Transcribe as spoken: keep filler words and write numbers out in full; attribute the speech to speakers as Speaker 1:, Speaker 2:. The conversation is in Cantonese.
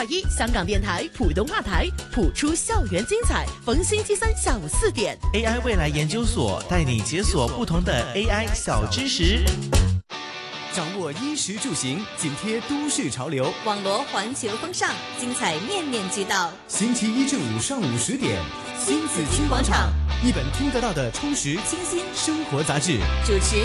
Speaker 1: 二一香港电台普通话台，谱出校园精彩。逢星期三下午四点
Speaker 2: ，A I 未来研究所带你解锁不同的 A I 小知识。
Speaker 3: 掌握衣食住行，紧贴都市潮流，
Speaker 4: 网罗环球风尚，精彩面面俱到。
Speaker 3: 星期一至五上午十点，
Speaker 4: 新紫金广场，
Speaker 3: 一本听得到的充实
Speaker 4: 清新
Speaker 3: 生活杂志，
Speaker 4: 主持